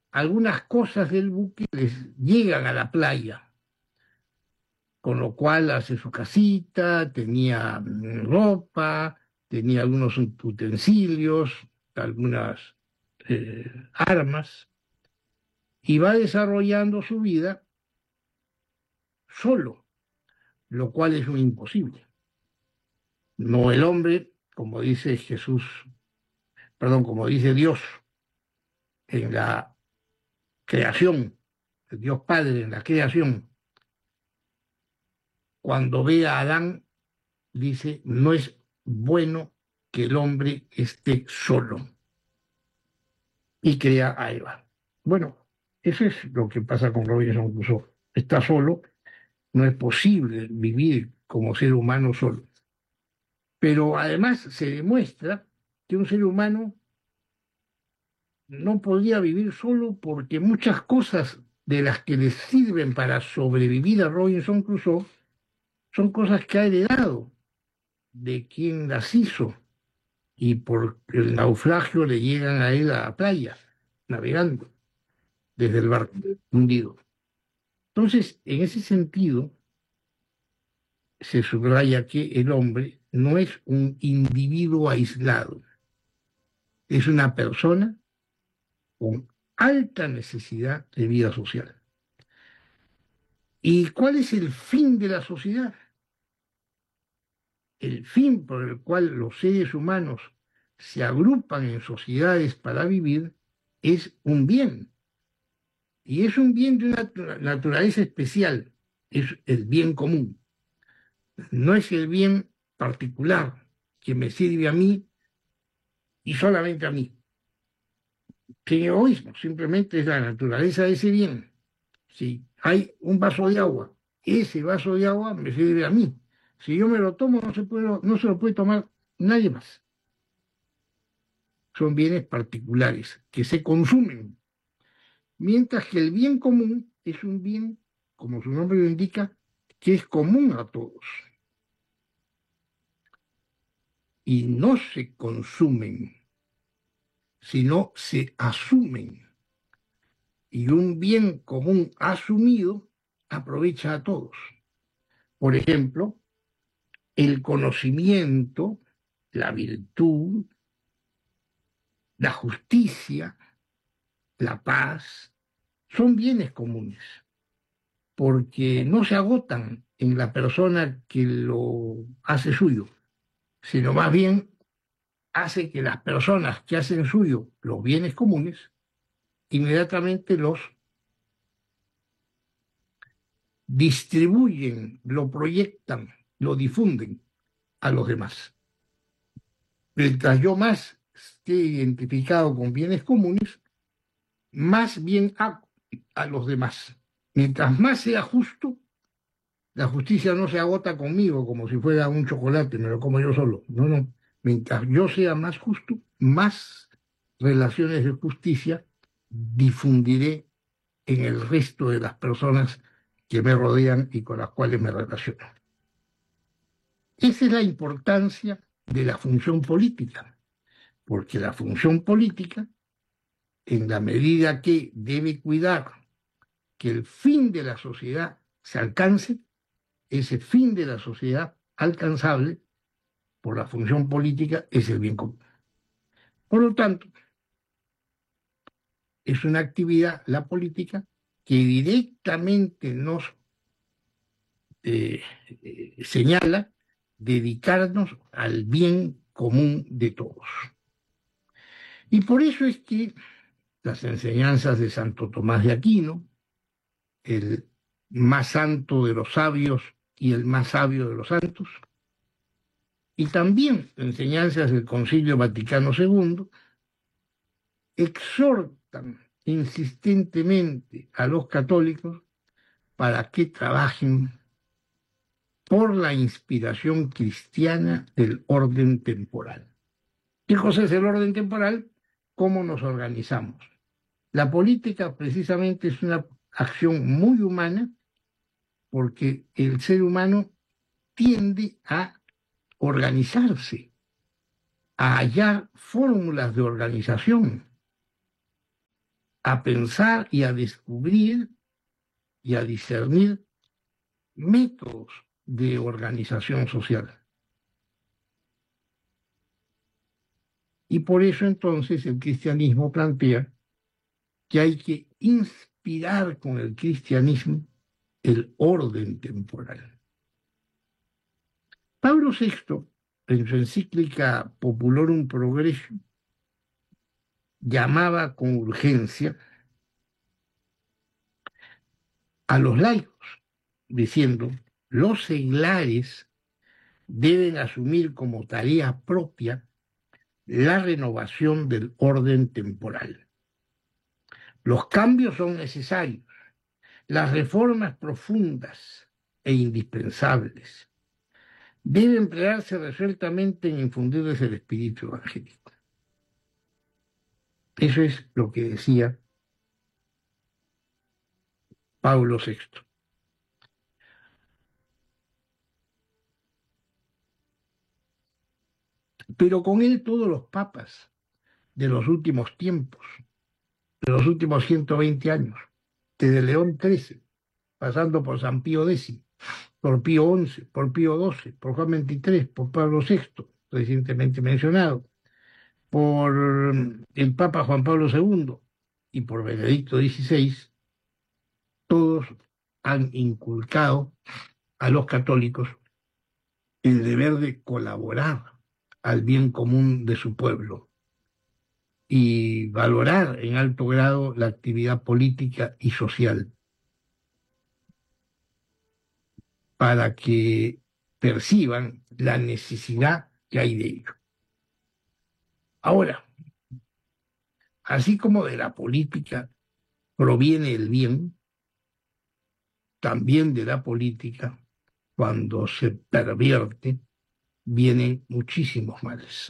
algunas cosas del buque les llegan a la playa, con lo cual hace su casita, tenía ropa, tenía algunos utensilios, algunas armas, y va desarrollando su vida solo, lo cual es un imposible. No el hombre, como dice Jesús, perdón, como dice Dios en la creación, el Dios Padre en la creación, cuando ve a Adán, dice, no es bueno que el hombre esté solo, y crea a Eva. Bueno, eso es lo que pasa con Robinson Crusoe. Está solo, no es posible vivir como ser humano solo. Pero además se demuestra que un ser humano no podía vivir solo porque muchas cosas de las que le sirven para sobrevivir a Robinson Crusoe son cosas que ha heredado de quien las hizo y por el naufragio le llegan a él a la playa, navegando desde el barco hundido. Entonces, en ese sentido, se subraya que el hombre no es un individuo aislado, es una persona con alta necesidad de vida social. ¿Y cuál es el fin de la sociedad? El fin por el cual los seres humanos se agrupan en sociedades para vivir es un bien. Y es un bien de una naturaleza especial, es el bien común. No es el bien particular que me sirve a mí y solamente a mí. Sin egoísmo, simplemente es la naturaleza de ese bien. Si hay un vaso de agua, ese vaso de agua me sirve a mí. Si yo me lo tomo, no se lo puede tomar nadie más. Son bienes particulares que se consumen, mientras que el bien común es un bien, como su nombre lo indica, que es común a todos y no se consumen, sino se asumen. Y un bien común asumido aprovecha a todos. Por ejemplo, el conocimiento, la virtud, la justicia, la paz, son bienes comunes, porque no se agotan en la persona que lo hace suyo, sino más bien hace que las personas que hacen suyo los bienes comunes inmediatamente los distribuyen, lo proyectan, lo difunden a los demás. Mientras yo más esté identificado con bienes comunes, más bien hago a los demás. Mientras más sea justo, la justicia no se agota conmigo como si fuera un chocolate, me lo como yo solo. No, no. Mientras yo sea más justo, más relaciones de justicia difundiré en el resto de las personas que me rodean y con las cuales me relaciono. Esa es la importancia de la función política, porque la función política, en la medida que debe cuidar que el fin de la sociedad se alcance, ese fin de la sociedad alcanzable por la función política es el bien común. Por lo tanto, es una actividad, la política, que directamente nos señala dedicarnos al bien común de todos. Y por eso es que las enseñanzas de Santo Tomás de Aquino, el más santo de los sabios y el más sabio de los santos, y también enseñanzas del Concilio Vaticano II, exhortan insistentemente a los católicos para que trabajen por la inspiración cristiana del orden temporal. ¿Qué cosa es el orden temporal? ¿Cómo nos organizamos? La política precisamente es una acción muy humana porque el ser humano tiende a organizarse, a hallar fórmulas de organización, a pensar y a descubrir y a discernir métodos de organización social. Y por eso entonces el cristianismo plantea que hay que inspirar con el cristianismo el orden temporal. Pablo VI, en su encíclica Populorum Progresso, llamaba con urgencia a los laicos, diciendo, los seglares deben asumir como tarea propia la renovación del orden temporal. Los cambios son necesarios, las reformas profundas e indispensables deben emplearse resueltamente en infundirles el espíritu evangélico. Eso es lo que decía Pablo VI. Pero con él todos los papas de los últimos tiempos, de los últimos 120 años, desde León XIII, pasando por San Pío X, por Pío XI, por Pío XII, por Juan XXIII, por Pablo VI, recientemente mencionado, por el Papa Juan Pablo II y por Benedicto XVI, todos han inculcado a los católicos el deber de colaborar al bien común de su pueblo y valorar en alto grado la actividad política y social para que perciban la necesidad que hay de ello. Ahora, así como de la política proviene el bien, también de la política, cuando se pervierte, vienen muchísimos males.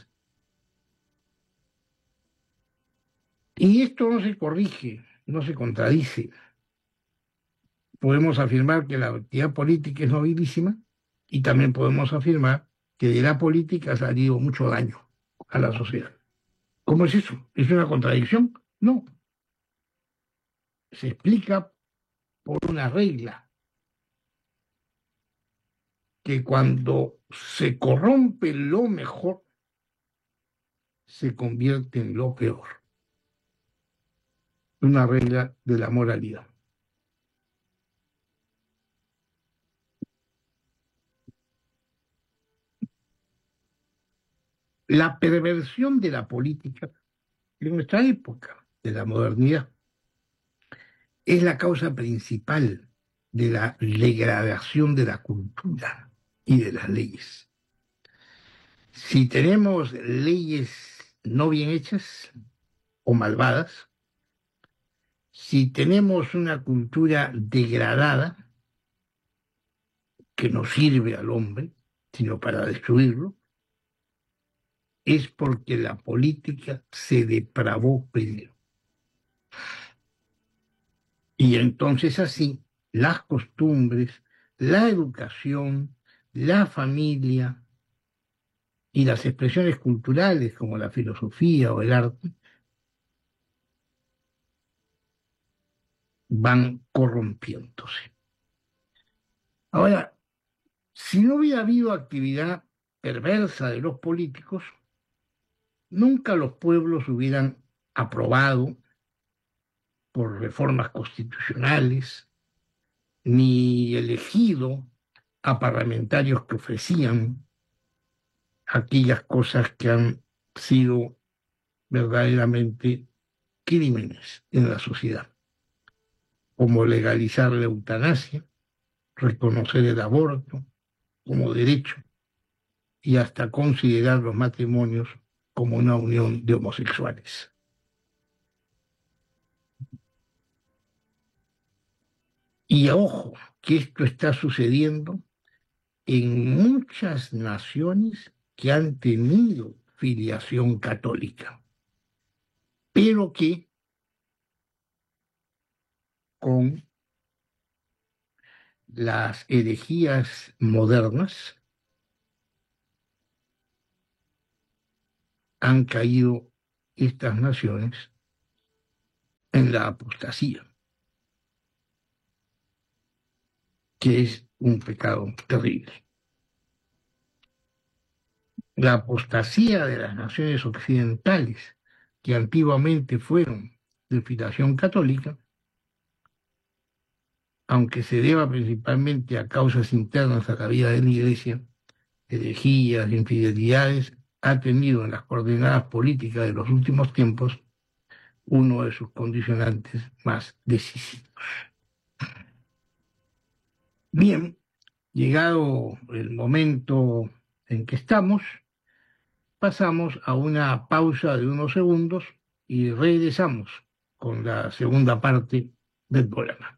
Y esto no se corrige, no se contradice. Podemos afirmar que la actividad política es nobilísima y también podemos afirmar que de la política ha salido mucho daño a la sociedad. ¿Cómo es eso? ¿Es una contradicción? No. Se explica por una regla que cuando se corrompe lo mejor, se convierte en lo peor. Una regla de la moralidad. La perversión de la política en nuestra época, de la modernidad, es la causa principal de la degradación de la cultura y de las leyes. Si tenemos leyes no bien hechas o malvadas, si tenemos una cultura degradada que no sirve al hombre, sino para destruirlo, es porque la política se depravó primero. Y entonces así las costumbres, la educación, la familia y las expresiones culturales como la filosofía o el arte van corrompiéndose. Ahora, si no hubiera habido actividad perversa de los políticos, nunca los pueblos hubieran aprobado por reformas constitucionales ni elegido a parlamentarios que ofrecían aquellas cosas que han sido verdaderamente crímenes en la sociedad, como legalizar la eutanasia, reconocer el aborto como derecho y hasta considerar los matrimonios como una unión de homosexuales. Y ojo, que esto está sucediendo en muchas naciones que han tenido filiación católica, pero que con las herejías modernas han caído estas naciones en la apostasía, que es un pecado terrible. La apostasía de las naciones occidentales, que antiguamente fueron de filiación católica, aunque se deba principalmente a causas internas a la vida de la Iglesia, herejías, infidelidades, ha tenido en las coordenadas políticas de los últimos tiempos uno de sus condicionantes más decisivos. Bien, llegado el momento en que estamos, pasamos a una pausa de unos segundos y regresamos con la segunda parte del programa.